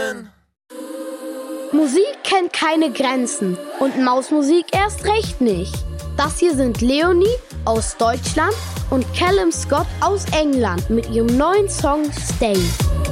singen. Musik kennt keine Grenzen und Mausmusik erst recht nicht. Das hier sind Leonie aus Deutschland und Callum Scott aus England mit ihrem neuen Song Stay.